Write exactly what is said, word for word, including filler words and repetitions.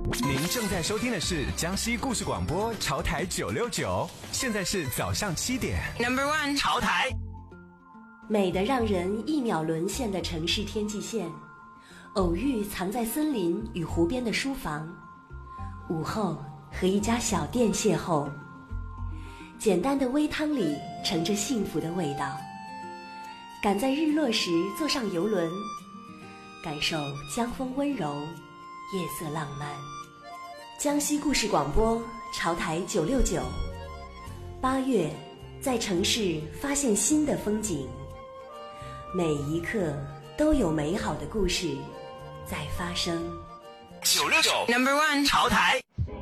您正在收听的是江西故事广播潮台九六九，现在是早上七点。 Number one， 潮台。 美得让人一秒沦陷的城市天际线，偶遇藏在森林与湖边的书房，午后和一家小店邂逅，简单的微汤里盛着幸福的味道。赶在日落时坐上游轮，感受江风温柔，夜色浪漫。江西故事广播潮台九六九，八月在城市发现新的风景，每一刻都有美好的故事在发生。 九六九 Number one， 潮台。